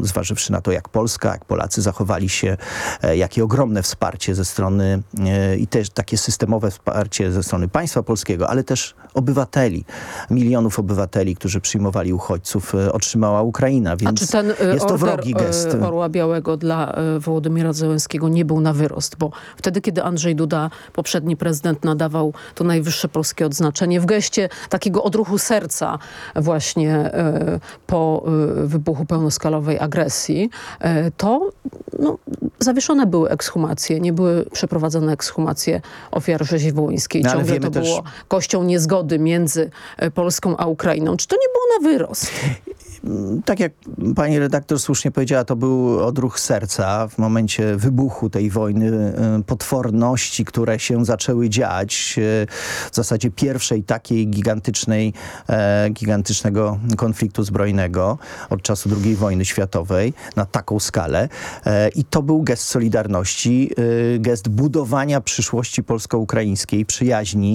zważywszy na to, jak Polska, jak Polacy zachowali się, jakie ogromne wsparcie ze strony i też takie systemowe wsparcie ze strony państwa polskiego, ale też obywateli, milionów obywateli, którzy przyjmowali uchodźców, otrzymała Ukraina, więc czy ten jest to wrogi gest. Orła Białego dla Wołodymyra Zełenskiego nie był na wyrost, bo wtedy, kiedy Andrzej Duda, poprzedni prezydent, nadawał to najwyższe polskie odznaczenie w geście takiego odruchu serca właśnie po wybuchu pełnoskalowej agresji, to zawieszone były ekshumacje, nie były przeprowadzone ekshumacje ofiar rzezi wołyńskiej. Ciągle to było kością niezgody między Polską a Ukrainą. Czy to nie było na wyrost? Tak jak pani redaktor słusznie powiedziała, to był odruch serca w momencie wybuchu tej wojny, potworności, które się zaczęły dziać. W zasadzie pierwszej takiej gigantycznego konfliktu zbrojnego od czasu II wojny światowej na taką skalę. I to był gest solidarności, gest budowania przyszłości polsko-ukraińskiej, przyjaźni.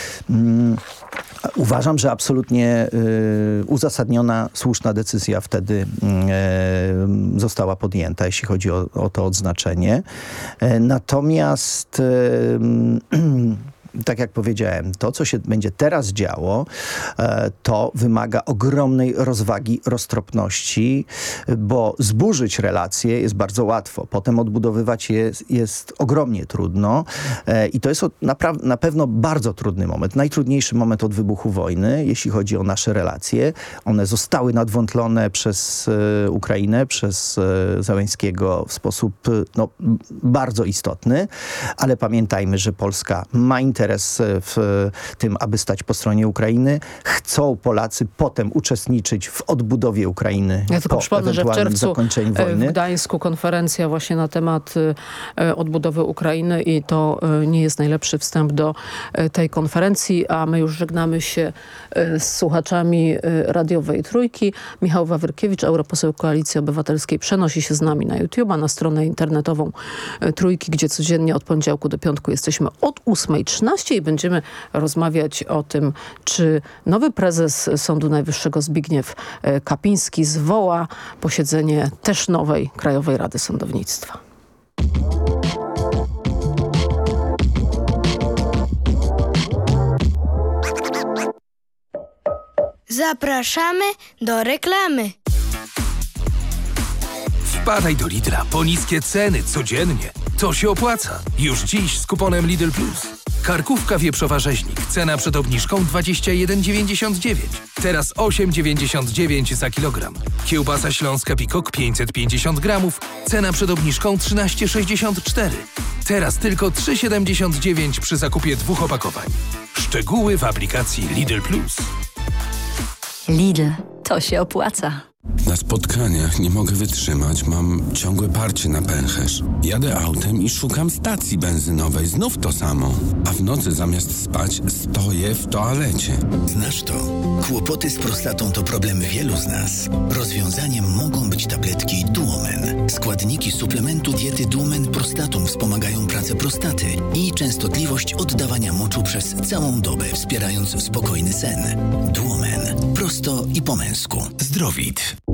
Uważam, że absolutnie uzasadniona, słuszna decyzja wtedy została podjęta, jeśli chodzi o to odznaczenie. Natomiast tak jak powiedziałem, to, co się będzie teraz działo, to wymaga ogromnej rozwagi, roztropności, bo zburzyć relacje jest bardzo łatwo. Potem odbudowywać je jest ogromnie trudno i to jest na pewno bardzo trudny moment. Najtrudniejszy moment od wybuchu wojny, jeśli chodzi o nasze relacje. One zostały nadwątlone przez Ukrainę, przez Zełenskiego w sposób bardzo istotny, ale pamiętajmy, że Polska ma interes w tym, aby stać po stronie Ukrainy. Chcą Polacy potem uczestniczyć w odbudowie Ukrainy. Ja tylko przypomnę, że w czerwcu wojny. W Gdańsku konferencja właśnie na temat odbudowy Ukrainy i to nie jest najlepszy wstęp do tej konferencji, a my już żegnamy się z słuchaczami radiowej Trójki. Michał Wawrykiewicz, europoseł Koalicji Obywatelskiej, przenosi się z nami na YouTube'a, na stronę internetową Trójki, gdzie codziennie od poniedziałku do piątku jesteśmy od 8:13 i będziemy rozmawiać o tym, czy nowy prezes Sądu Najwyższego Zbigniew Kapiński zwoła posiedzenie też nowej Krajowej Rady Sądownictwa. Zapraszamy do reklamy. Wpadaj do Lidla po niskie ceny codziennie. To się opłaca. Już dziś z kuponem Lidl Plus. Karkówka wieprzowa rzeźnik. Cena przed obniżką 21,99. Teraz 8,99 za kilogram. Kiełbasa śląska Pikok 550 gramów. Cena przed obniżką 13,64. Teraz tylko 3,79 przy zakupie 2 opakowań. Szczegóły w aplikacji Lidl Plus. Lidl. To się opłaca. Na spotkaniach nie mogę wytrzymać, mam ciągłe parcie na pęcherz. Jadę autem i szukam stacji benzynowej, znów to samo. A w nocy zamiast spać stoję w toalecie. Znasz to? Kłopoty z prostatą to problem wielu z nas. Rozwiązaniem mogą być tabletki Duomen. Składniki suplementu diety Duomen Prostatum wspomagają pracę prostaty i częstotliwość oddawania moczu przez całą dobę, wspierając spokojny sen. Duomen. Prosto i po męsku. Zdrowit.